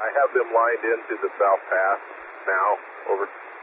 I have them lined into the South Pass now. Over.